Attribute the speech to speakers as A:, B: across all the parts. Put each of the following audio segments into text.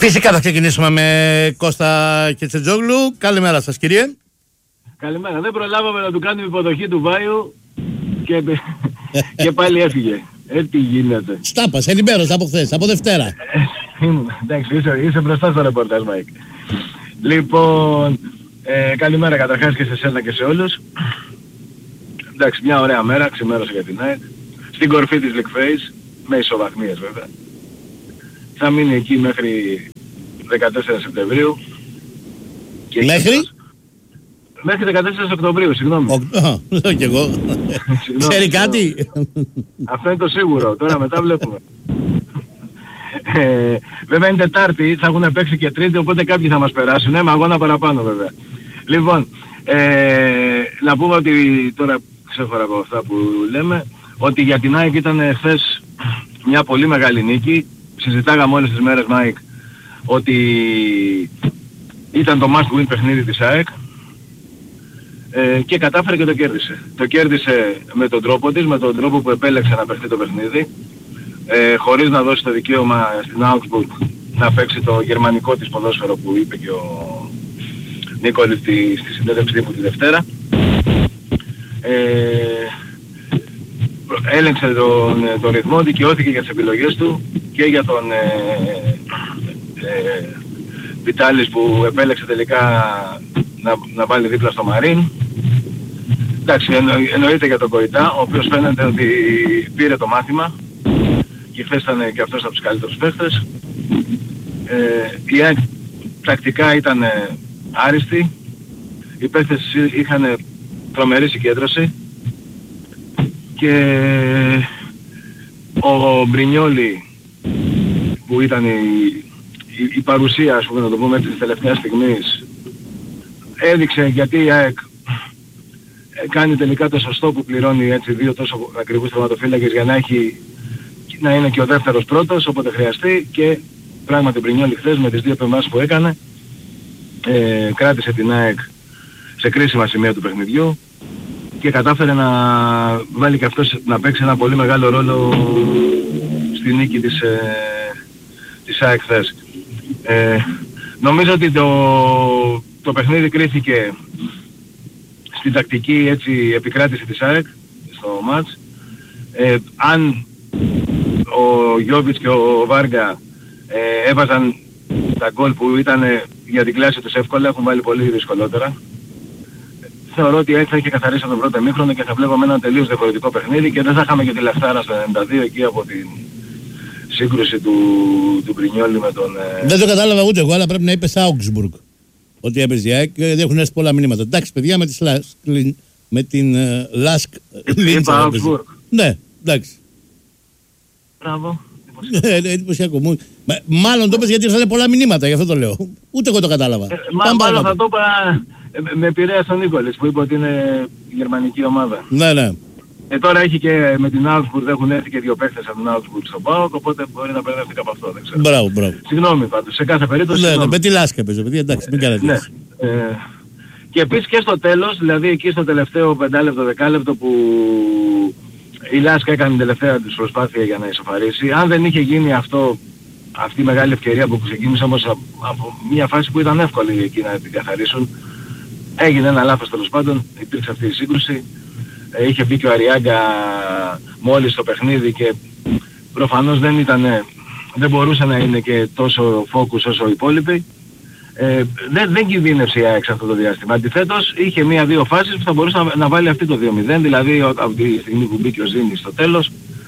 A: Φυσικά θα ξεκινήσουμε με Κώστα Κετσετζόγλου. Καλημέρα σας, κύριε.
B: Καλημέρα. Δεν προλάβαμε να του κάνουμε υποδοχή του Βάιου και πάλι έφυγε. Τι γίνεται.
A: Στάπας, ενημέρωσα από χθες, από Δευτέρα.
B: Εντάξει, είσαι μπροστά στο ρεπορτάζ, Μάικ. Λοιπόν, καλημέρα καταρχάς και σε σένα και σε όλους. Εντάξει, μια ωραία μέρα, ξημέρωσε για την ΑΕΚ. Στην κορφή της League Phase, με ισοβαθμίες βέβαια. Θα μείνει εκεί μέχρι 14 Σεπτεμβρίου. Μέχρι 14 Οκτωβρίου, συγγνώμη.
A: Λέω κι εγώ. Ξέρει κάτι.
B: Αυτό είναι το σίγουρο, τώρα μετά βλέπουμε. Βέβαια είναι Τετάρτη, θα έχουν παίξει και Τρίτη, οπότε κάποιοι θα μας περάσουν, με αγώνα παραπάνω βέβαια. Λοιπόν, να πούμε ότι τώρα ξέχωρα από αυτά που λέμε, ότι για την ΑΕΚ ήταν χθες μια πολύ μεγάλη νίκη. Συζητάγαμε όλες τις μέρες, Μάικ, ότι ήταν το must win παιχνίδι της ΑΕΚ και κατάφερε και το κέρδισε. Το κέρδισε με τον τρόπο της, με τον τρόπο που επέλεξε να παιχτεί το παιχνίδι, χωρίς να δώσει το δικαίωμα στην Augsburg να παίξει το γερμανικό της ποδόσφαιρο που είπε και ο Νίκολης στη συνέντευξη τύπου τη Δευτέρα. Έλεξε τον ρυθμό, δικαιώθηκε για τις επιλογές του και για τον Βιτάλης που επέλεξε τελικά να βάλει δίπλα στο Μαρίν. Εντάξει, εννοείται για τον Κοϊτά, ο οποίος φαίνεται ότι πήρε το μάθημα και χθες ήταν και αυτός από τους καλύτερους παίχτες. Η ΑΕΚ τακτικά ήταν άριστη, οι παίχτες είχαν τρομερή συγκέντρωση και ο Μπρινιόλι που ήταν η παρουσία, ας πούμε, να το πούμε έτσι, της τελευταίας στιγμής, έδειξε γιατί η ΑΕΚ κάνει τελικά το σωστό που πληρώνει έτσι δύο τόσο ακριβούς τερματοφύλακες για να είναι και ο δεύτερος πρώτος όποτε χρειαστεί, και πράγματι ο Μπρινιόλι χθες με τις δύο επεμβάσεις που έκανε κράτησε την ΑΕΚ σε κρίσιμα σημεία του παιχνιδιού και κατάφερε να βάλει και αυτός να παίξει ένα πολύ μεγάλο ρόλο στη νίκη της ΑΕΚ χθες. Νομίζω ότι το παιχνίδι κρίθηκε στην τακτική έτσι επικράτηση της ΑΕΚ στο μάτς. Αν ο Γιόβιτς και ο Βάργα έβαζαν τα γκολ που ήταν για την κλάση τους εύκολα, έχουν βάλει πολύ δυσκολότερα. Θεωρώ ότι έτσι θα είχε καθαρίσει τον πρώτο ημίχρονο και θα βλέπαμε ένα τελείως διαφορετικό παιχνίδι και δεν θα είχαμε και τη λαχτάρα στο 92 εκεί από την σύγκρουση του Μπρινιόλι με τον...
A: Δεν το κατάλαβα ούτε εγώ, αλλά πρέπει να είπες Augsburg ότι έπαιζε η ΑΕΚ, γιατί έχουν έρθει πολλά μηνύματα. Εντάξει παιδιά, με την Λάσκ
B: Είπα Augsburg.
A: Ναι, εντάξει.
B: Μπράβο.
A: Εντυπωσιακό. Μάλλον το είπες γιατί ήρθαν πολλά μηνύματα, γι' αυτό το λέω. Ούτε εγώ το κατάλαβα.
B: Μάλλον θα το είπα με επηρέαση τον Νίκολης που είπε ότι είναι γερμανική ομάδα.
A: Ναι, ναι.
B: Τώρα έχει και με την Augsburg, έχουν έρθει και δύο παίχτες από την Augsburg στον ΠΑΟΚ, οπότε μπορεί να μπερδευτεί από αυτό, δεν ξέρω.
A: Μπράβο, μπράβο.
B: Συγγνώμη πάντως, σε κάθε περίπτωση.
A: Ναι, με τη Λάσκα παίζει, παιδί, εντάξει, μην κάνετε.
B: Ναι. Και επίσης και στο τέλος, δηλαδή εκεί στο τελευταίο 5 λεπτό, 10 που η Λάσκα έκανε την τελευταία της προσπάθεια για να ισοφαρίσει, αν δεν είχε γίνει αυτή η μεγάλη ευκαιρία που ξεκίνησε όμως από μια φάση που ήταν εύκολη εκεί να την καθαρίσουν, έγινε ένα λάθος τέλος πάντων, υπήρξε αυτή η σύγκρουση. Είχε μπει και ο Αριάγκα μόλις στο παιχνίδι και προφανώς δεν μπορούσε να είναι και τόσο focus όσο οι υπόλοιποι. Δεν κινδύνευσε η ΑΕΚ αυτό το διάστημα. Αντιθέτως είχε μία-δύο φάσεις που θα μπορούσε να βάλει αυτή το 2-0, δηλαδή από τη στιγμή που μπήκε ο Ζήνης στο τέλος,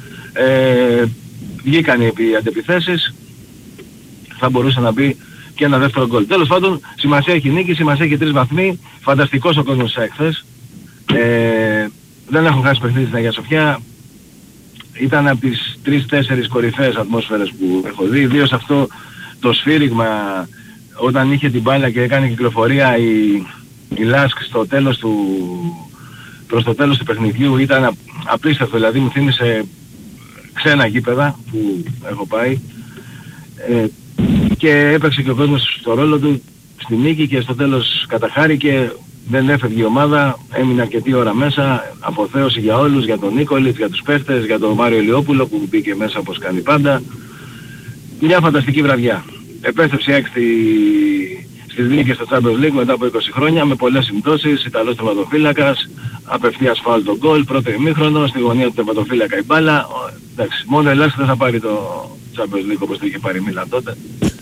B: βγήκαν οι αντεπιθέσεις, θα μπορούσε να μπει και ένα δεύτερο γκολ. Τέλος πάντων, σημασία έχει νίκη, σημασία έχει 3 βαθμοί, φανταστικός ο κόσμος της ΑΕΚ χθες. Δεν έχουν χάσει παιχνίδι στην Αγία Σοφιά. Ήταν από τις 3-4 κορυφαίες ατμόσφαιρες που έχω δει. Ιδίως αυτό το σφύριγμα όταν είχε την μπάλα και έκανε κυκλοφορία η Λάσκ προς το τέλος του παιχνιδιού ήταν απίστευτο. Δηλαδή μου θύμισε ξένα γήπεδα που έχω πάει και έπαιξε και ο κόσμος στο ρόλο του στη νίκη και στο τέλος καταχάρηκε. Δεν έφευγε η ομάδα, έμεινε αρκετή ώρα μέσα, αποθέωση για όλους, για τον Νίκολιτς, για τους παίχτες, για τον Μάριο Ηλιόπουλο που μπήκε μέσα όπως κάνει πάντα. Μια φανταστική βραδιά. επέστρεψε η ΑΕΚ στις νίκες στο Champions League μετά από 20 χρόνια με πολλές συμπτώσεις, Ιταλός τερματοφύλακας, απευθείας φάουλ το γκολ, πρώτο ημίχρονο, στη γωνία του τερματοφύλακα η μπάλα. Εντάξει, μόνο ελάχιστα δεν θα πάρει το Champions League όπως το είχε πάρει η Μίλαν τότε.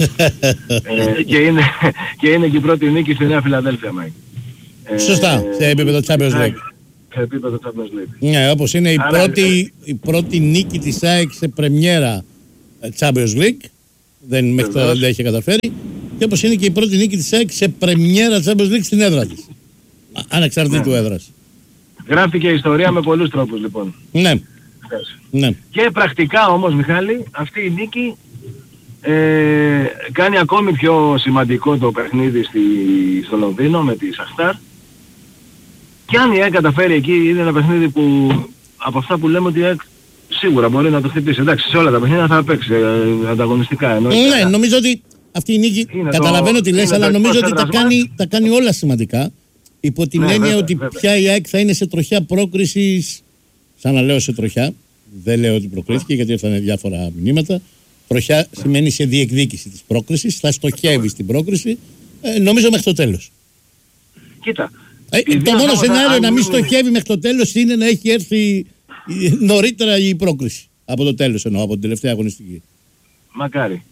B: Και είναι και η πρώτη νίκη στη Νέα Φιλαδέλφια, Μάικ.
A: Σωστά, σε επίπεδο Champions League.
B: Σε επίπεδο Champions League.
A: Ναι, όπως είναι η πρώτη νίκη της ΑΕΚ σε πρεμιέρα Champions League, μέχρι τώρα δεν είχε καταφέρει, και όπως είναι και η πρώτη νίκη της ΑΕΚ σε πρεμιέρα Champions League στην έδρα της, ανεξαρτήτου έδρας.
B: Γράφτηκε η ιστορία με πολλούς τρόπους, λοιπόν.
A: Ναι. Ναι.
B: Και πρακτικά όμως, Μιχάλη, αυτή η νίκη κάνει ακόμη πιο σημαντικό το παιχνίδι στο Λονδίνο με τη Σαχτάρ. Και αν η ΑΕΚ καταφέρει εκεί, είναι ένα παιχνίδι που από αυτά που λέμε ότι η ΑΕΚ σίγουρα μπορεί να το χτυπήσει. Εντάξει, σε όλα τα παιχνίδια θα παίξει ανταγωνιστικά.
A: Ναι, νομίζω ότι αυτή η νίκη, καταλαβαίνω τι λες, αλλά νομίζω ότι τα κάνει όλα σημαντικά. Υπό την έννοια ότι πια η ΑΕΚ θα είναι σε τροχιά πρόκρισης, σαν να λέω σε τροχιά, δεν λέω ότι προκρίθηκε γιατί έφτανε διάφορα μηνύματα. Τροχιά σημαίνει σε διεκδίκηση της πρόκρισης, θα στοχεύει στην πρόκριση, νομίζω μέχρι το τέλος.
B: Κοίτα.
A: Το μόνο σενάριο να μην στοχεύει μέχρι το τέλος είναι να έχει έρθει νωρίτερα η πρόκριση. Από το τέλος εννοώ, από την τελευταία αγωνιστική.
B: Μακάρι.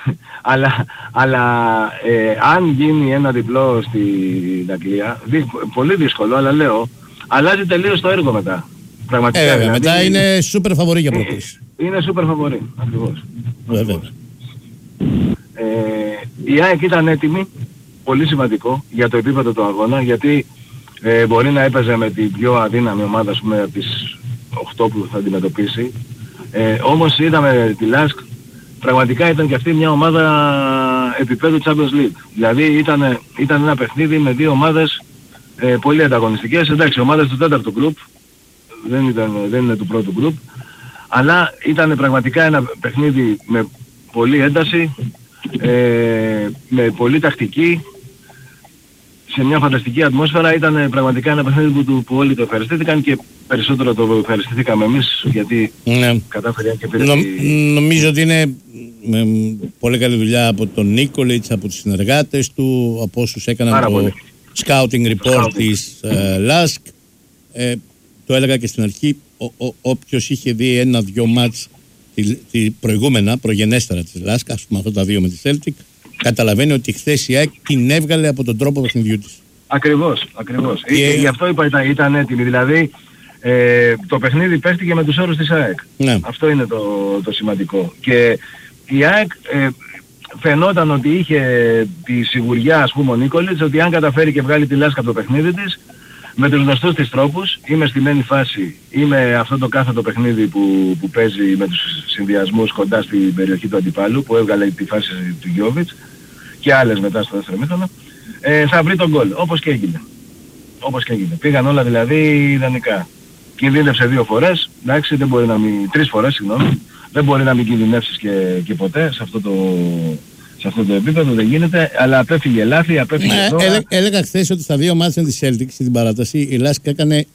B: αλλά αν γίνει ένα διπλό στην Αγγλία, πολύ δύσκολο, αλλά λέω, αλλάζει τελείως το έργο μετά. Πραγματικά.
A: Δηλαδή, μετά είναι σούπερ φαβορί για πρόκριση.
B: Είναι σούπερ φαβορί, ακριβώς.
A: Βέβαια.
B: Η ΑΕΚ ήταν έτοιμη, πολύ σημαντικό, για το επίπεδο του αγώνα, γιατί μπορεί να έπαιζε με την πιο αδύναμη ομάδα, ας πούμε, από τις 8 που θα αντιμετωπίσει. Όμως είδαμε τη ΛΑΣΚ, πραγματικά ήταν και αυτή μια ομάδα επίπεδου Champions League. Δηλαδή ήταν ένα παιχνίδι με δύο ομάδες πολύ ανταγωνιστικές. Εντάξει, ομάδες του τέταρτου γκρουπ, δεν είναι του πρώτου γκρουπ, αλλά ήταν πραγματικά ένα παιχνίδι με πολλή ένταση, με πολλή τακτική, σε μια φανταστική ατμόσφαιρα. Ήταν πραγματικά ένα παιχνίδι που όλοι το ευχαριστήθηκαν και περισσότερο το ευχαριστηθήκαμε εμείς, γιατί κατάφερε και πήρε.
A: Νομίζω ότι είναι πολύ καλή δουλειά από τον Νίκολιτς, από τους συνεργάτες του, από όσους έκαναν το scouting report της ΛΑΣΚ. Το έλεγα και στην αρχή, όποιος είχε δει ένα-δυο μάτς προηγούμενα, προγενέστερα της ΛΑΣΚ, ας πούμε αυτά τα δύο με τη Celtic, καταλαβαίνει ότι χθες η ΑΕΚ την έβγαλε από τον τρόπο παιχνιδιού της. Ακριβώς. Γι' αυτό είπα ήταν έτοιμη. Δηλαδή το παιχνίδι παίχτηκε με τους όρους της ΑΕΚ. Ναι. Αυτό είναι το σημαντικό. Και η ΑΕΚ φαινόταν ότι είχε τη σιγουριά, ας πούμε, ο Νίκολιτς, ότι αν καταφέρει και βγάλει τη λάσκα από το παιχνίδι της, με τους γνωστούς της τρόπους, ή με στημένη φάση, ή με αυτό το κάθετο παιχνίδι που παίζει με τους συνδυασμούς κοντά στην περιοχή του αντιπάλου, που έβγαλε τη φάση του Γιόβιτς και άλλες μετά στο δεύτερο ημίχρονο, θα βρει τον γκολ, όπως και έγινε. Πήγαν όλα δηλαδή ιδανικά. Κινδύνευσε 2 φορές, εντάξει, δεν μπορεί να μην, 3 φορές, συγγνώμη, δεν μπορεί να μην κινδυνεύσεις και ποτέ σε αυτό το επίπεδο, δεν γίνεται, αλλά απέφυγε λάθη, απέφυγε τώρα. Έλεγα χθες ότι στα 2 μάτς της Celtic στην παράταση η ΛΑΣΚ έκανε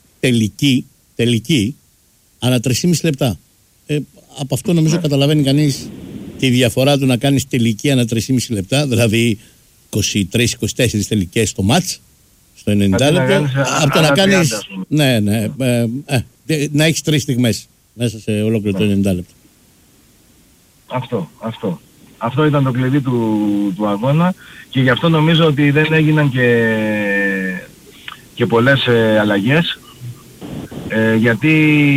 A: τελική ανά 3,5 λεπτά. Από αυτό νομίζω καταλαβαίνει κανείς τη διαφορά του να κάνεις τελική ανά 3,5 λεπτά, δηλαδή 23-24 τελικές στο μάτς, στο 90 λεπτό, από το να κάνεις, να έχεις 3 στιγμές μέσα σε ολόκληρο το 90 λεπτό.
B: Αυτό ήταν το κλειδί του αγώνα και γι' αυτό νομίζω ότι δεν έγιναν και πολλές αλλαγές, γιατί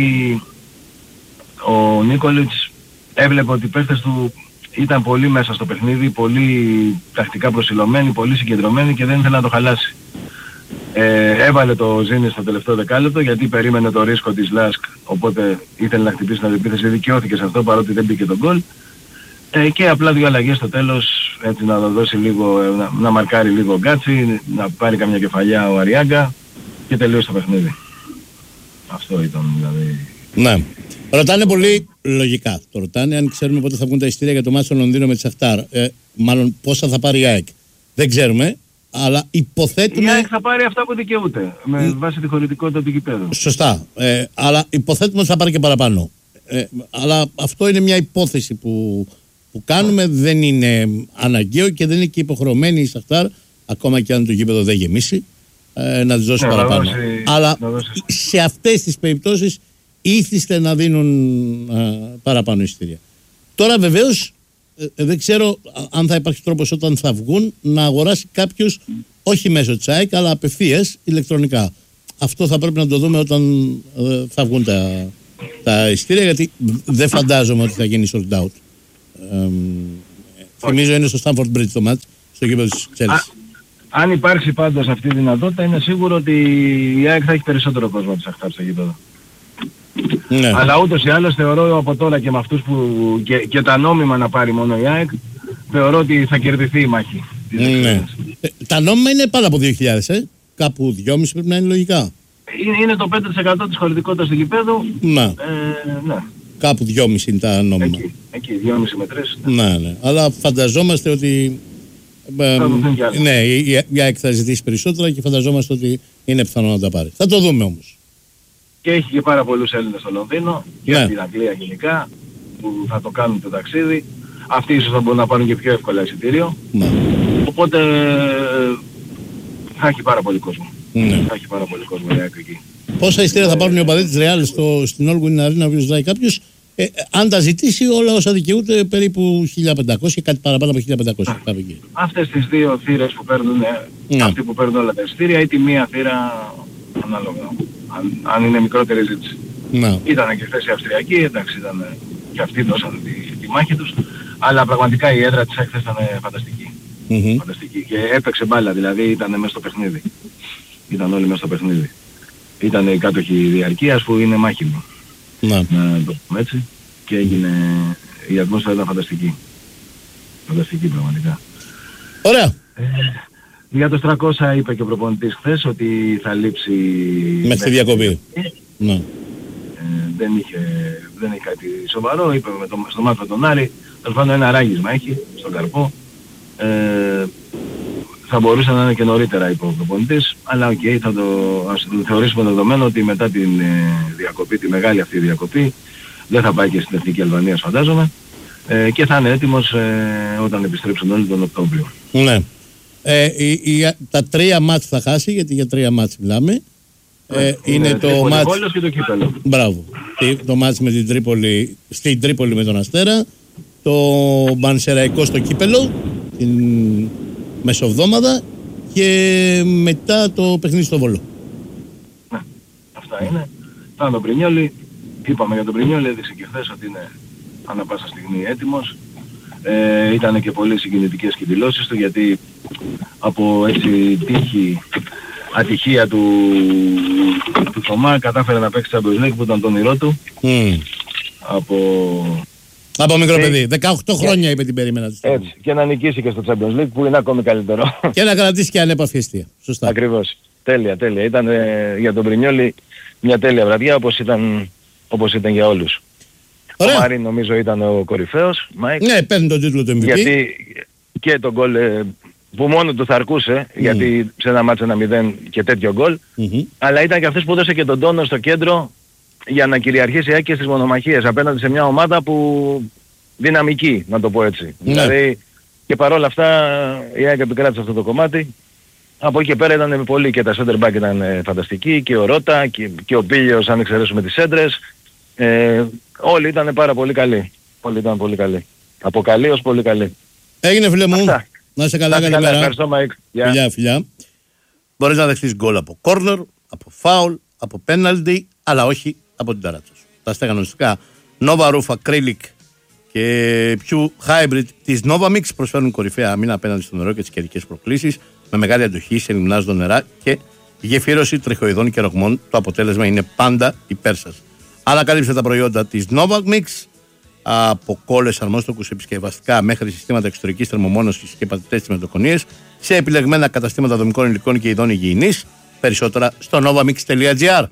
B: ο Νίκολιτς έβλεπε ότι οι παίχτες του ήταν πολύ μέσα στο παιχνίδι, πολύ τακτικά προσιλωμένοι, πολύ συγκεντρωμένοι και δεν ήθελε να το χαλάσει. Έβαλε το Ζήνη στο τελευταίο δεκάλεπτο γιατί περίμενε το ρίσκο της ΛΑΣΚ, οπότε ήθελε να χτυπήσει την αντιπίθεση, δικαιώθηκε σε αυτό παρότι δεν μπήκε τον γκολ. Και απλά 2 αλλαγές στο τέλος, έτσι να δώσει λίγο, να μαρκάρει λίγο ο Γκάτσι, να πάρει καμιά κεφαλιά ο Αριάγκα και τελείωσε το παιχνίδι. Αυτό ήταν δηλαδή.
A: Ναι. Ρωτάνε πολύ λογικά. Το ρωτάνε αν ξέρουμε πότε θα βγουν τα εισιτήρια για το μάτσο στο Λονδίνο με τη Σαχτάρ. Μάλλον πόσα θα πάρει η ΑΕΚ. Δεν ξέρουμε, αλλά υποθέτουμε.
B: Η ΑΕΚ θα πάρει αυτά που δικαιούται, με βάση τη χωρητικότητα του γηπέδου.
A: Σωστά. Αλλά υποθέτουμε ότι θα πάρει και παραπάνω. Αλλά αυτό είναι μια υπόθεση που που κάνουμε δεν είναι αναγκαίο και δεν είναι και υποχρεωμένη η Σαχτάρ, ακόμα και αν το γήπεδο δεν γεμίσει, να της δώσει παραπάνω. Αλλά σε αυτές τις περιπτώσεις ήθιστε να δίνουν παραπάνω εισιτήρια. Τώρα βεβαίως δεν ξέρω αν θα υπάρχει τρόπος όταν θα βγουν να αγοράσει κάποιος όχι μέσω της ΑΕΚ αλλά απευθείας ηλεκτρονικά. Αυτό θα πρέπει να το δούμε όταν θα βγουν τα εισιτήρια, γιατί δεν φαντάζομαι ότι θα γίνει sold out. Θυμίζω είναι στο Stamford Bridge το match, στο γήπεδο της Chelsea.
B: Αν υπάρξει πάντως αυτή η δυνατότητα, είναι σίγουρο ότι η ΑΕΚ θα έχει περισσότερο κόσμο από τις Αχτάρ στο γήπεδο. Ναι. Αλλά ούτως ή άλλως θεωρώ από τώρα και με αυτούς που και τα νόμιμα να πάρει μόνο η ΑΕΚ, θεωρώ ότι θα κερδιθεί η μάχη.
A: Ναι. Τα νόμιμα είναι πάνω από 2.000, κάπου 2.500 πρέπει να είναι λογικά.
B: Είναι το 5% της χωρητικότητας του γηπέδου.
A: Ναι. Κάπου 2.500 είναι τα νόμιμα.
B: Εκεί 2.500 με 3.
A: Ναι. Αλλά φανταζόμαστε ότι ναι, η ΑΕΚ θα ζητήσει περισσότερα και φανταζόμαστε ότι είναι πιθανό να τα πάρει. Θα το δούμε όμως.
B: Και έχει και πάρα πολλούς Έλληνες στο Λονδίνο και στην Αγγλία γενικά που θα το κάνουν το ταξίδι. Αυτοί ίσως θα μπορούν να πάρουν και πιο εύκολα εισιτήριο. Ναι. Οπότε θα έχει πάρα πολύ κόσμο. Ναι. Θα έχει πάρα πολύ κόσμο η ΑΕΚ εκεί.
A: Πόσα εισιτήρια θα πάρουν οι οπαδοί της Ρεάλ στην Όλγουιν Αρένα, που ζητάει κάποιος, αν τα ζητήσει όλα όσα δικαιούται, περίπου 1.500 και κάτι παραπάνω από 1.500.
B: Αυτές τις δύο θύρες που παίρνουν, αυτοί που παίρνουν όλα τα εισιτήρια ή τη μία θύρα ανάλογα. Αν είναι μικρότερη ζήτηση. Ήταν και χθες η Αυστριακή, εντάξει, ήταν και αυτοί δώσαν τη μάχη τους, αλλά πραγματικά η έδρα της έκθεσης ήταν φανταστική. Φανταστική. Και έπαιξε μπάλα, δηλαδή ήταν μέσα στο παιχνίδι. Ήταν όλοι μέσα στο παιχνίδι. Ήταν οι κάτοχοι διαρκείας που είναι μάχημο. Να το πούμε έτσι. Και έγινε, η ατμόσφαιρα ήταν φανταστική. Φανταστική πραγματικά.
A: Ωραία.
B: Για το 300 είπε και ο προπονητής χθες ότι θα λείψει
A: μέχρι τη διακοπή. Ναι.
B: Δεν είχε κάτι σοβαρό, είπε στο μάτι με τον Άρη, τέλος πάντων ένα ράγισμα έχει στον καρπό. Θα μπορούσε να είναι και νωρίτερα, είπε ο προπονητής, αλλά οκ, ας το θεωρήσουμε δεδομένο ότι μετά την διακοπή, τη μεγάλη αυτή διακοπή, δεν θα πάει και στην Εθνική Αλβανίας φαντάζομαι, και θα είναι έτοιμος όταν επιστρέψουν όλοι τον Οκτώβριο.
A: Ναι. Τα 3 μάτς θα χάσει, γιατί για 3 μάτς μιλάμε. Είναι το μάτς
B: και το κύπελλο.
A: Μπράβο. Το μάτς με την Τρίπολη, στην Τρίπολη με τον Αστέρα, το Μανσεραϊκό στο κύπελλο την μεσοβδόμαδα και μετά το παιχνίδι στο Βόλο.
B: Ναι, αυτά είναι. Τώρα τον Πρινιόλι, είπαμε για τον Πρινιόλι, έδειξε και χθες ότι είναι ανά πάσα στιγμή έτοιμος. Ήταν και πολύ συγκινητικές και δηλώσεις του, γιατί από έτσι ατυχία του Θωμά κατάφερε να παίξει Champions League που ήταν το όνειρό του.
A: Από μικρό παιδί. 18 χρόνια είπε την περίμενα του.
B: Έτσι. Και να νικήσει και στο Champions League που είναι ακόμη καλύτερο.
A: Και να κρατήσει και ανέπαφη αιστεία. Σωστά.
B: Ακριβώς. Τέλεια. Ήταν για τον Πρινιόλι μια τέλεια βραδιά, όπως ήταν για όλους.
A: Ωραία.
B: Ο Μάριν νομίζω ήταν ο κορυφαίος.
A: Ναι, παίρνει τον τίτλο του MVP.
B: Γιατί και τον γκολ που μόνο του θα αρκούσε, γιατί σε ένα μάτσο 1-0 και τέτοιο γκολ, αλλά ήταν και αυτός που έδωσε και τον τόνο στο κέντρο για να κυριαρχήσει η ΑΕΚ και στις μονομαχίες απέναντι σε μια ομάδα που δυναμική, να το πω έτσι. Δηλαδή και παρόλα αυτά η ΑΕΚ επικράτησε αυτό το κομμάτι. Από εκεί και πέρα ήταν πολύ, και τα center back ήταν φανταστικοί, και ο Ρώτα και ο Πίλιος, αν εξαιρέσουμε τις σέντρες. Όλοι ήταν πάρα πολύ καλοί. Όλοι ήταν πολύ καλοί. Από καλοί ως πολύ καλοί.
A: Έγινε φίλε μου. Αυτά. Να είσαι καλά, καλημέρα.
B: Ευχαριστώ Μάικ.
A: Φιλιά. Μπορείς να δεχτείς γκολ από corner, από foul, από penalty, αλλά όχι από την ταράτσα σου. Τα στεγανιστικά Nova Roof Acrylic και Pew Hybrid της Nova Mix προσφέρουν κορυφαία άμυνα απέναντι στο νερό και τις καιρικές προκλήσεις, με μεγάλη αντοχή σε λιμνάζοντα νερά και γεφύρωση τριχοειδών και ρογμών. Το αποτέλεσμα είναι πάντα υπέρ σας. Ανακαλύψτε τα προϊόντα της Nova Mix, από κόλλες, αρμόστοκους, επισκευαστικά μέχρι συστήματα εξωτερικής θερμομόνωσης και πατητές τσιμεντοκονίες, σε επιλεγμένα καταστήματα δομικών υλικών και ειδών υγιεινής. Περισσότερα στο novamix.gr.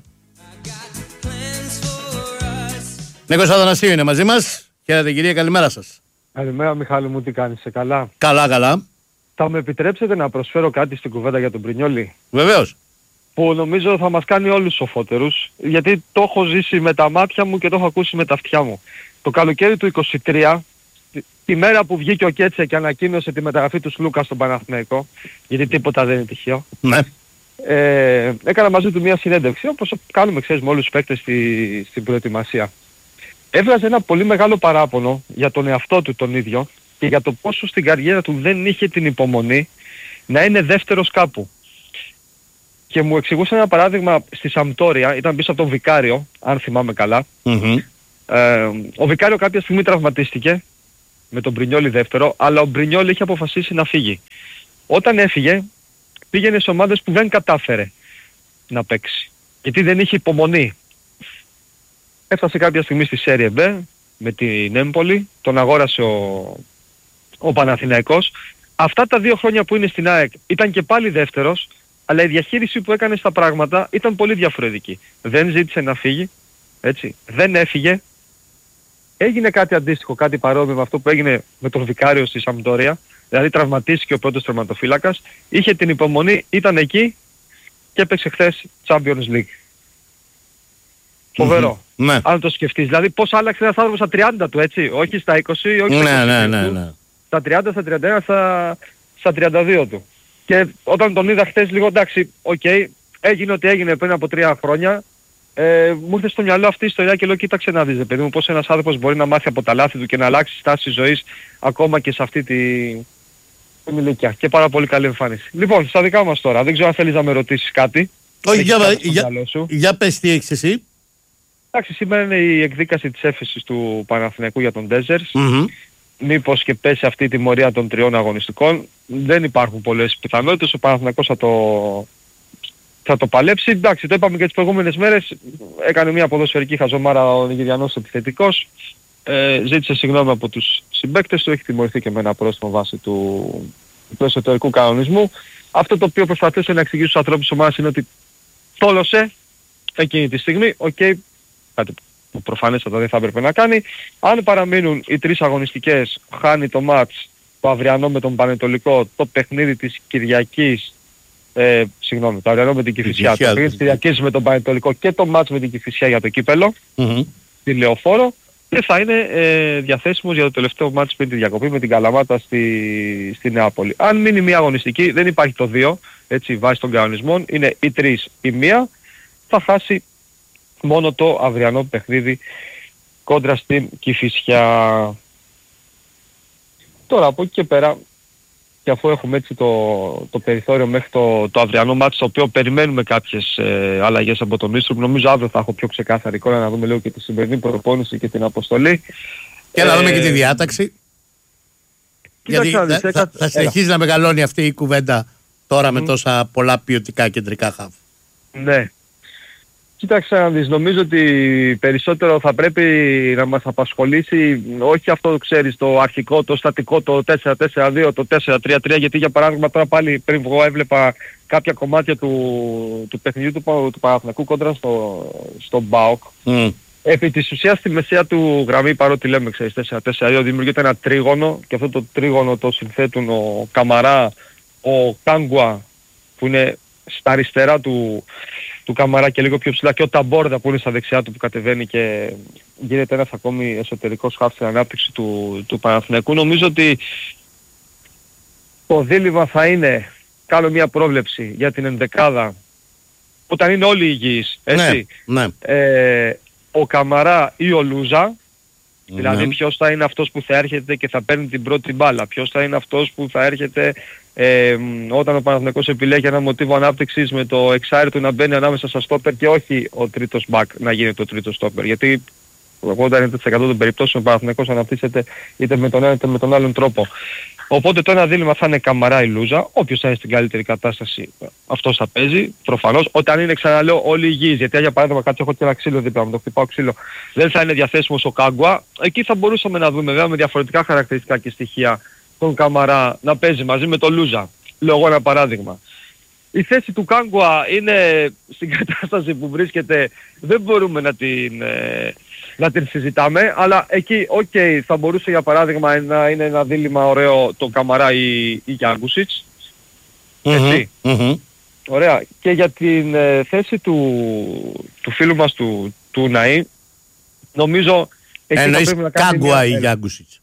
A: Νίκος Αθανασίου είναι μαζί μας. Χαίρετε κυρία, καλημέρα σας.
C: Καλημέρα Μιχάλη μου, τι κάνεις, καλά?
A: Καλά.
C: Θα με επιτρέψετε να προσφέρω κάτι στην κουβέντα για τον Πρινιόλι?
A: Βεβαίως.
C: Που νομίζω θα μας κάνει όλους σοφότερους, γιατί το έχω ζήσει με τα μάτια μου και το έχω ακούσει με τα αυτιά μου. Το καλοκαίρι του 23 τη μέρα που βγήκε ο Κέτσε και ανακοίνωσε τη μεταγραφή του Σλούκα στον Παναθηναϊκό, γιατί τίποτα δεν είναι τυχαίο.
A: Ναι.
C: Έκανα μαζί του μια συνέντευξη, όπως κάνουμε ξέρεις με όλους τους παίκτες στην προετοιμασία. Έβγαζε ένα πολύ μεγάλο παράπονο για τον εαυτό του τον ίδιο και για το πόσο στην καριέρα του δεν είχε την υπομονή να είναι δεύτερος κάπου. Και μου εξηγούσε ένα παράδειγμα στη Σαμπτόρια, ήταν πίσω από τον Βικάριο, αν θυμάμαι καλά. Ο Βικάριο κάποια στιγμή τραυματίστηκε με τον Μπρινιόλι δεύτερο, αλλά ο Μπρινιόλι είχε αποφασίσει να φύγει. Όταν έφυγε, πήγαινε σε ομάδες που δεν κατάφερε να παίξει, γιατί δεν είχε υπομονή. Έφτασε κάποια στιγμή στη Serie B με την Έμπολη, τον αγόρασε ο Παναθηναϊκός. Αυτά τα 2 χρόνια που είναι στην ΑΕΚ ήταν και πάλι δεύτερος, αλλά η διαχείριση που έκανε στα πράγματα ήταν πολύ διαφορετική. Δεν ζήτησε να φύγει, έτσι, δεν έφυγε. Έγινε κάτι αντίστοιχο, κάτι παρόμοιο με αυτό που έγινε με τον Βικάριο στη Σαμπτόρια, δηλαδή τραυματίστηκε ο πρώτος τερματοφύλακας, είχε την υπομονή, ήταν εκεί και έπαιξε χθες Champions League. Φοβερό.
A: Ναι.
C: Αν το σκεφτείς. Δηλαδή πώς άλλαξε ένας άνθρωπος στα 30 του, έτσι. Όχι στα 20, όχι στα 20
A: ναι.
C: Στα 30, στα 31, στα 32 του. Και όταν τον είδα χθες λίγο, εντάξει, έγινε ό,τι έγινε πριν από 3 χρόνια. Μου ήρθε στο μυαλό αυτή η ιστορία και λέω κοίταξε να δεις, παιδί μου, πώς ένας άνθρωπος μπορεί να μάθει από τα λάθη του και να αλλάξει στάση ζωής ακόμα και σε αυτή την ηλικία. Και πάρα πολύ καλή εμφάνιση. Λοιπόν, στα δικά μας τώρα. Δεν ξέρω αν θέλεις να με ρωτήσεις κάτι.
A: Όχι, για πες τι έχεις εσύ.
C: Εντάξει, σήμερα είναι η εκδίκαση της έφεσης του Παναθηναϊκού για τον Ντέζερς. Μήπως και πέσει αυτή τη μορία των 3 αγωνιστικών. Δεν υπάρχουν πολλές πιθανότητες. Ο Παναθηναϊκός θα το παλέψει. Εντάξει, το είπαμε και τις προηγούμενες μέρες. Έκανε μια ποδοσφαιρική χαζομάρα ο Νιγηριανός επιθετικός. Ζήτησε συγγνώμη από τους συμπαίκτες του. Έχει τιμωρηθεί και με ένα πρόστιμο βάση του εσωτερικού κανονισμού. Αυτό το οποίο προσπαθούσε να εξηγήσει στους ανθρώπους της ομάδας είναι ότι τόλωσε εκείνη τη στιγμή. Κάτι που προφανέστατα δεν θα έπρεπε να κάνει. Αν παραμείνουν οι 3 αγωνιστικές, χάνει το μάτς το αυριανό με τον Πανετολικό, το παιχνίδι της Κυριακής, το αυριανό με την Κηφισιά, το παιχνίδι της Κυριακής με τον Πανετολικό και το μάτς με την Κηφισιά για το κύπελλο, στη Λεωφόρο, και θα είναι διαθέσιμος για το τελευταίο μάτς πριν τη διακοπή με την Καλαμάτα στη Νεάπολη. Αν μείνει μια αγωνιστική, δεν υπάρχει το 2, έτσι, βάσει των κανονισμών, είναι οι 3 ή 1, θα χάσει μόνο το αυριανό παιχνίδι κόντρα στην Κηφισιά. Τώρα από εκεί και πέρα, και αφού έχουμε έτσι το περιθώριο μέχρι το αυριανό μάτς, το οποίο περιμένουμε κάποιες αλλαγές από τον Μίστρο, νομίζω αύριο θα έχω πιο ξεκάθαρη εικόνα, να δούμε λίγο και τη σημερινή προπόνηση και την αποστολή.
A: Και να δούμε και τη διάταξη. Γιατί θα συνεχίζει να μεγαλώνει αυτή η κουβέντα τώρα με τόσα πολλά ποιοτικά κεντρικά χαφ.
C: Ναι. Κοίταξε να δεις, νομίζω ότι περισσότερο θα πρέπει να μας απασχολήσει όχι αυτό, ξέρεις, το αρχικό, το στατικό, το 4-4-2, το 4-3-3, γιατί για παράδειγμα τώρα πάλι πριν εγώ έβλεπα κάποια κομμάτια του παιχνιδιού του Παναθηναϊκού κόντρα στον ΠΑΟΚ. Επί της ουσίας στη μεσαία του γραμμή, παρότι λέμε, ξέρεις, 4-4-2, δημιουργείται ένα τρίγωνο και αυτό το τρίγωνο το συνθέτουν ο Καμαρά, ο Κάγκουα που είναι στα αριστερά του Καμαρά και λίγο πιο ψηλά, και ο Ταμπόρδα που είναι στα δεξιά του που κατεβαίνει και γίνεται ένας ακόμη εσωτερικός χαφ στην ανάπτυξη του Παναθηναϊκού. Νομίζω ότι το δίλημμα θα είναι, κάνω μια πρόβλεψη για την ενδεκάδα όταν είναι όλοι υγιείς, έτσι.
A: Ναι.
C: Ο Καμαρά ή ο Λούζα, δηλαδή ποιος θα είναι αυτός που θα έρχεται και θα παίρνει την πρώτη μπάλα, ποιος θα είναι αυτός που θα έρχεται όταν ο Παναθηναϊκός επιλέγει ένα μοτίβο ανάπτυξης με το εξάρι του να μπαίνει ανάμεσα στα στόπερ και όχι ο τρίτος μπακ να γίνει το τρίτο στόπερ. Γιατί το 80% των περιπτώσεων ο Παναθηναϊκός αναπτύσσεται είτε με τον ένα είτε με τον άλλον τρόπο. Οπότε το ένα δίλημμα θα είναι Καμαρά ή Λούζα. Όποιος θα είναι στην καλύτερη κατάσταση αυτός θα παίζει. Προφανώς όταν είναι, ξαναλέω, όλοι υγιείς. Γιατί για παράδειγμα κάτι έχω και ένα ξύλο δίπλα μου, το χτυπάω ξύλο. Δεν θα είναι διαθέσιμος ο Κάγκουα. Εκεί θα μπορούσαμε να δούμε βέβαια με διαφορετικά χαρακτηριστικά και στοιχεία τον Καμαρά να παίζει μαζί με τον Λούζα. Λέω εγώ ένα παράδειγμα. Η θέση του Κάγκουα είναι στην κατάσταση που βρίσκεται, δεν μπορούμε να την συζητάμε, αλλά εκεί, θα μπορούσε για παράδειγμα να είναι ένα δίλημμα ωραίο το Καμαρά ή Γιάνγκουσιτς. Έτσι. Ωραία. Και για την θέση του φίλου μας του Ναΐ, νομίζω εκεί θα πρέπει να κάνει
A: Κάγκουα ή Γιάνγκουσιτς.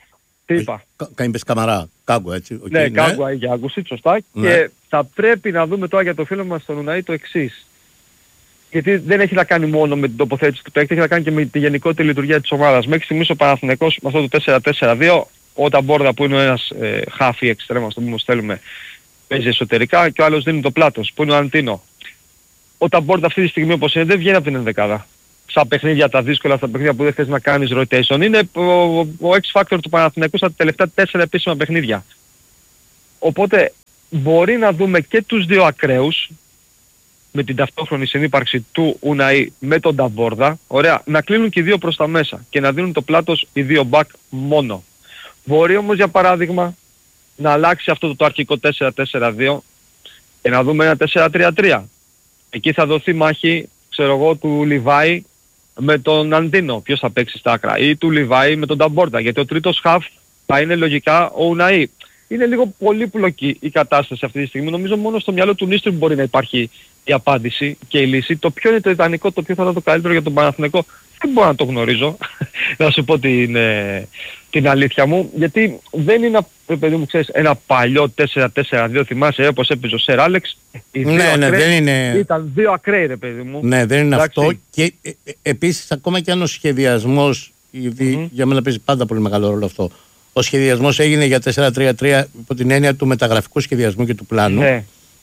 C: Τι είπα?
A: Είπες Καμαρά, Κάγκουα, έτσι. Okay,
C: ναι, Κάγκουα για Άγκουσιτ, σωστά.
A: Ναι.
C: Και θα πρέπει να δούμε τώρα για το φίλο μας τον Ουναή το εξής. Γιατί δεν έχει να κάνει μόνο με την τοποθέτηση του παίκτη, έχει να κάνει και με τη γενικότερη λειτουργία της ομάδας. Μέχρι στιγμής ο Παναθηναϊκός με αυτό το 4-4-2, όταν Μπόρδα που είναι ο ένας χάφι εξτρέμας, το πούμε θέλουμε, παίζει εσωτερικά και ο άλλος δίνει το πλάτος, που είναι ο Αντίνο. Όταν Μπόρδα αυτή τη στιγμή όπως είναι δεν βγαίνει από την ενδεκάδα. Στα παιχνίδια τα δύσκολα, στα παιχνίδια που δεν θες να κάνεις rotation. Είναι ο X-Factor του Παναθηναϊκού στα τελευταία 4 επίσημα παιχνίδια. Οπότε μπορεί να δούμε και τους δύο ακραίους, με την ταυτόχρονη συνύπαρξη του Ουναή με τον Νταμπόρδα, ωραία, να κλείνουν και οι δύο προς τα μέσα και να δίνουν το πλάτος οι δύο back μόνο. Μπορεί όμως για παράδειγμα να αλλάξει αυτό το αρχικό 4-4-2 και να δούμε ένα 4-3-3. Εκεί θα δοθεί μάχη, ξέρω εγώ, του Λιβάη με τον Αντίνο, ποιος θα παίξει στα άκρα, ή του Λιβάη με τον Νταμπόρδα, γιατί ο τρίτος χαφ θα είναι λογικά ο Ουναή. Είναι λίγο πολύπλοκη η κατάσταση αυτή τη στιγμή. Νομίζω μόνο στο μυαλό του Νίστρου μπορεί να υπάρχει η απάντηση και η λύση. Το ποιο είναι το ιδανικό, το ποιο θα ήταν το καλύτερο για τον Παναθηναϊκό, δεν μπορώ να το γνωρίζω. Να σου πω την αλήθεια μου. Γιατί δεν είναι, παιδί μου, ξέρεις, ένα παλιό 4-4-2, θυμάσαι, όπως έπαιζε ο Σερ Άλεξ.
A: Ναι, δεν είναι.
C: Ήταν δύο ακραίοι, ρε παιδί μου.
A: Ναι, δεν είναι
C: εντάξει.
A: Αυτό. Και επίσης, ακόμα και αν ο σχεδιασμός, για μένα παίζει πάντα πολύ μεγάλο ρόλο αυτό. Ο σχεδιασμός έγινε για 4-3-3 υπό την έννοια του μεταγραφικού σχεδιασμού και του πλάνου.
C: Ναι.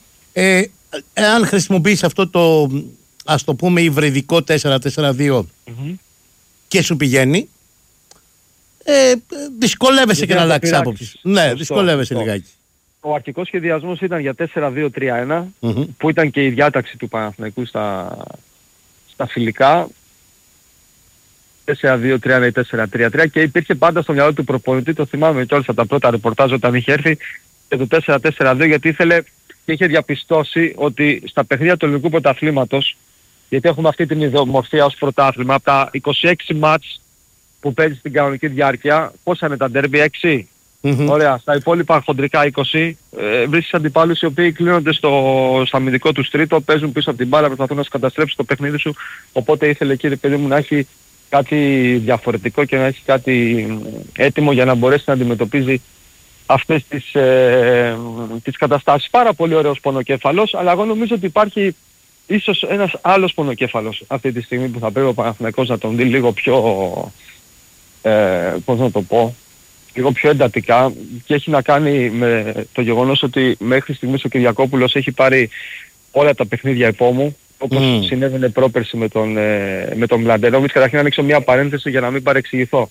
A: Εάν χρησιμοποιείς αυτό το, ας το πούμε, υβριδικό 4-4-2 και σου πηγαίνει, δυσκολεύεσαι και να αλλάξεις άποψη. Ναι, δυσκολεύεσαι λιγάκι.
C: Ο αρχικός σχεδιασμός ήταν για 4-2-3-1, που ήταν και η διάταξη του Παναθηναϊκού στα φιλικά. 4-2-3-1 ή 4-3-3 και υπήρχε πάντα στο μυαλό του προπονητή, το θυμάμαι και όλες από τα πρώτα ρεπορτάζ όταν είχε έρθει, και το 4-4-2, γιατί ήθελε και είχε διαπιστώσει ότι στα παιχνίδια του ελληνικού πρωταθλήματος, γιατί έχουμε αυτή την ιδιομορφία ως πρωτάθλημα, από τα 26 μάτς που παίζει στην κανονική διάρκεια, πόσα είναι τα ντέρμπι, 6. Ωραία, στα υπόλοιπα χοντρικά 20 βρίσκεις αντιπάλους οι οποίοι κλείνονται στο αμυντικό τους τρίτο, παίζουν πίσω από την μπάλα, προσπαθούν να σου καταστρέψουν το παιχνίδι σου, οπότε ήθελε, κύριε παιδί μου, να έχει κάτι διαφορετικό και να έχει κάτι έτοιμο για να μπορέσει να αντιμετωπίζει αυτές τις καταστάσεις. Πάρα πολύ ωραίος πονοκέφαλος, αλλά εγώ νομίζω ότι υπάρχει ίσως ένας άλλος πονοκέφαλος αυτή τη στιγμή που θα πρέπει ο Παναθηναϊκός να τον δει λίγο πιο, πώς να το πω, λίγο πιο εντατικά, και έχει να κάνει με το γεγονός ότι μέχρι στιγμής ο Κυριακόπουλος έχει πάρει όλα τα παιχνίδια επόμου, όπως συνέβαινε πρόπερση με τον Μλαντερόβιτς. Καταρχήν να ανοίξω μια παρένθεση για να μην παρεξηγηθώ.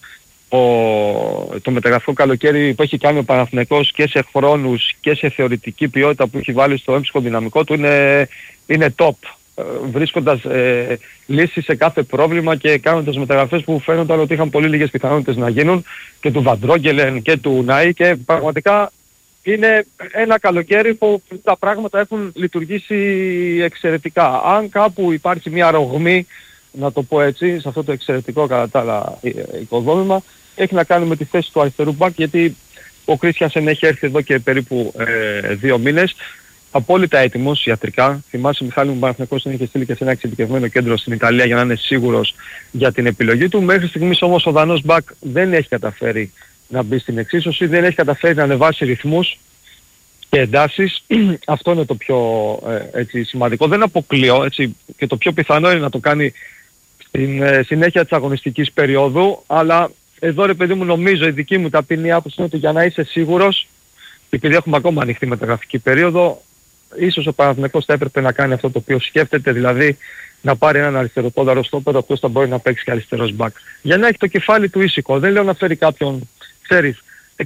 C: Το μεταγραφικό καλοκαίρι που έχει κάνει ο Παναθηναϊκός και σε χρόνους και σε θεωρητική ποιότητα που έχει βάλει στο έμψυχο δυναμικό του είναι top. Βρίσκοντας λύσεις σε κάθε πρόβλημα και κάνοντας μεταγραφές που φαίνονταν ότι είχαν πολύ λίγες πιθανότητες να γίνουν, και του Βαντρόγκελεν και του Νάι, και πραγματικά είναι ένα καλοκαίρι που τα πράγματα έχουν λειτουργήσει εξαιρετικά. Αν κάπου υπάρχει μια ρογμή, να το πω έτσι, σε αυτό το εξαιρετικό κατά τα άλλα οικοδόμημα, έχει να κάνει με τη θέση του αριστερού μπακ, γιατί ο Κρίστιανσεν έχει έρθει εδώ και περίπου 2 μήνες, απόλυτα έτοιμος ιατρικά. Θυμάσαι, Μιχάλη μου, Παναθηναϊκός τον είχε στείλει και σε ένα εξειδικευμένο κέντρο στην Ιταλία για να είναι σίγουρος για την επιλογή του. Μέχρι στιγμής όμως ο Δανός μπακ δεν έχει καταφέρει να μπει στην εξίσωση, δεν έχει καταφέρει να ανεβάσει ρυθμούς και εντάσεις. Αυτό είναι το πιο έτσι, σημαντικό. Δεν αποκλείω, έτσι, και το πιο πιθανό είναι να το κάνει στην συνέχεια της αγωνιστικής περίοδου, αλλά εδώ, ρε παιδί μου, νομίζω η δική μου ταπεινή άποψη είναι ότι για να είσαι σίγουρος, επειδή έχουμε ακόμα ανοιχτή μεταγραφική περίοδο, ίσως ο Παναθηναϊκός θα έπρεπε να κάνει αυτό το οποίο σκέφτεται, δηλαδή να πάρει έναν αριστεροπόδαρο στόπερο, ο οποίος θα μπορεί να παίξει και αριστερός μπακ. Για να έχει το κεφάλι του ήσυχο. Δεν λέω να φέρει κάποιον, ξέρεις,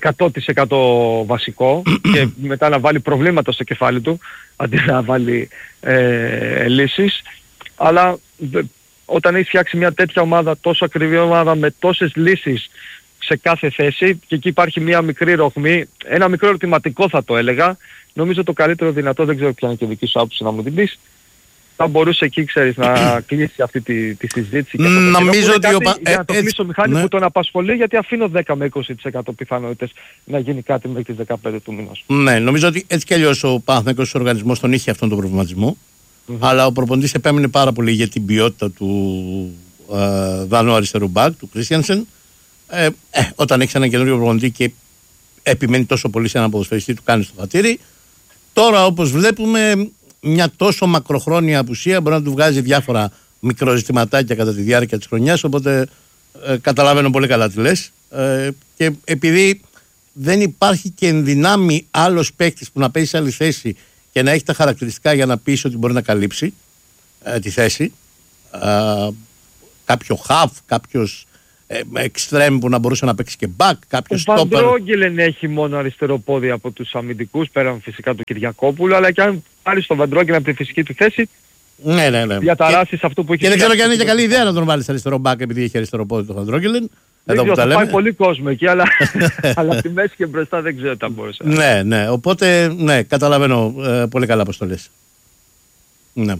C: 100% βασικό και μετά να βάλει προβλήματα στο κεφάλι του, αντί να βάλει λύσεις. Αλλά όταν έχει φτιάξει μια τέτοια ομάδα, τόσο ακριβή ομάδα, με τόσες λύσεις σε κάθε θέση, και εκεί υπάρχει μια μικρή ρογμή, ένα μικρό ερωτηματικό θα το έλεγα, νομίζω το καλύτερο δυνατό, δεν ξέρω ποια είναι και δική σου άποψη να μου την πεις, θα μπορούσε εκεί, ξέρεις, να κλείσει αυτή τη συζήτηση. Και
A: νομίζω ότι
C: για να το κλείσω, Μιχάλη, που τον απασχολεί, γιατί αφήνω 10 με 20% πιθανότητες να γίνει κάτι μέχρι τις 15 του μήνος.
A: Ναι, νομίζω ότι έτσι κι αλλιώς ο Παναθηναϊκός οργανισμός τον είχε αυτόν τον προβληματισμό, αλλά ο προπονητής επέμεινε πάρα πολύ για την ποιότητα του Δανού αριστερού μπακ, του Κρίστιανσεν, Όταν έχεις έναν καινούριο προπονητή και επιμένει τόσο πολύ σε έναν ποδοσφαιριστή, του κάνει το χατήρι. Τώρα, όπως βλέπουμε, μια τόσο μακροχρόνια απουσία μπορεί να του βγάζει διάφορα μικροζητηματάκια κατά τη διάρκεια της χρονιάς. Οπότε καταλαβαίνω πολύ καλά τι λες. Και επειδή δεν υπάρχει και ενδυνάμει άλλος παίκτης που να παίζει σε άλλη θέση και να έχει τα χαρακτηριστικά για να πεις ότι μπορεί να καλύψει τη θέση, κάποιο half, κάποιος extreme που να μπορούσε να παίξει και back, κάποιος stopper.
C: Ο Βαντρόγγελεν έχει μόνο αριστερό πόδι από τους αμυντικούς, πέραν φυσικά του Κυριακόπουλου, αλλά και αν πάρεις τον Βαντρόγγελεν από τη φυσική του θέση,
A: ναι.
C: διαταράσεις αυτό που έχει.
A: Και δεν ξέρω και αν είναι και καλή ιδέα να τον βάλεις αριστερό back επειδή έχει αριστερό πόδι τον Βαντρόγγελεν.
C: Δεν ξέρω, θα πάει πολύ κόσμο εκεί, αλλά από τη μέση και μπροστά δεν ξέρω τι θα μπορούσε.
A: Ναι, οπότε ναι, καταλαβαίνω πολύ καλά πώς το λες. Ναι.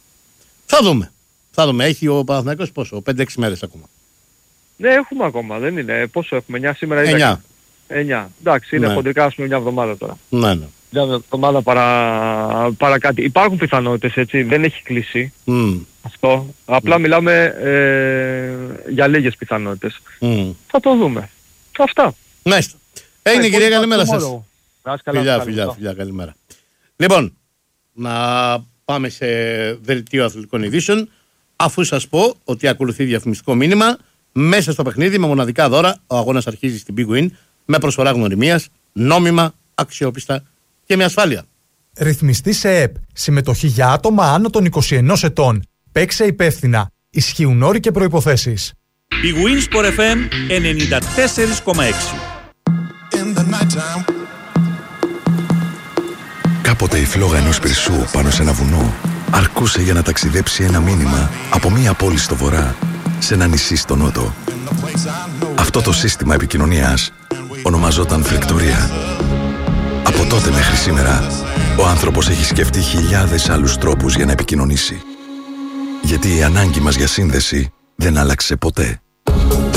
A: Θα δούμε. Έχει ο Παναθηναϊκός πόσο, 5-6 μέρες ακόμα.
C: Ναι, έχουμε ακόμα, δεν είναι. Πόσο έχουμε, 9 σήμερα? 9. Εντάξει, είναι χοντρικά, ας πούμε, μια εβδομάδα τώρα.
A: Ναι.
C: Μια εβδομάδα παρά κάτι. Υπάρχουν πιθανότητες, έτσι, δεν έχει κλείσει αυτό. Απλά μιλάμε για λίγες πιθανότητες. Θα το δούμε. Αυτά.
A: Μάλιστα. Έγινε, κυρία, καλημέρα σας. Φιλιά, καλημέρα. Λοιπόν, να πάμε σε δελτίο αθλητικών ειδήσεων, αφού σας πω ότι ακολουθεί διαφημιστικό μήνυμα. Μέσα στο παιχνίδι με μοναδικά δώρα, ο αγώνας αρχίζει στην Big Win με προσφορά γνωριμίας, νόμιμα, αξιόπιστα και με ασφάλεια.
D: Ρυθμιστή σε ΕΠ. Συμμετοχή για άτομα άνω των 21 ετών. Παίξε υπεύθυνα. Ισχύουν όροι και προϋποθέσεις.
E: Big Win Sport FM 94,6.
F: Κάποτε η φλόγα ενός πυρσού πάνω σε ένα βουνό αρκούσε για να ταξιδέψει ένα μήνυμα από μία πόλη στο βορρά σε ένα νησί στο νότο. Αυτό το σύστημα επικοινωνίας ονομαζόταν φρεκτορία. Από τότε μέχρι σήμερα, ο άνθρωπος έχει σκεφτεί χιλιάδες άλλους τρόπους για να επικοινωνήσει. Γιατί η ανάγκη μας για σύνδεση δεν άλλαξε ποτέ.